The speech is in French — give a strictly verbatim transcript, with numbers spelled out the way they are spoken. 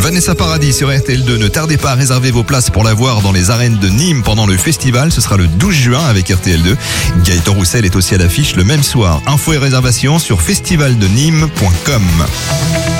Vanessa Paradis sur R T L deux. Ne tardez pas à réserver vos places pour la voir dans les arènes de Nîmes pendant le festival. Ce sera le douze juin avec R T L deux. Gaëtan Roussel est aussi à l'affiche le même soir. Infos et réservations sur festival de nîmes point com.